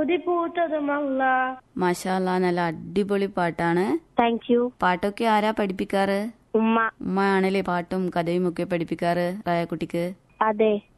കൊതി പൂത്തതുമല്ല. മാഷാ അല്ലാ, നല്ല അടിപൊളി പാട്ടാണ്. Thank you. പാട്ടൊക്കെ ആരാ പഠിപ്പിക്കാറ്? ഉമ്മ. ഉമ്മ ആണല്ലേ പാട്ടും കഥയും ഒക്കെ പഠിപ്പിക്കാറ് കുട്ടിക്ക്? അതെ.